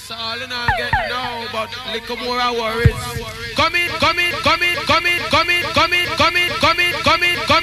That's all I get now, but little more worries. Come in, come in, come in.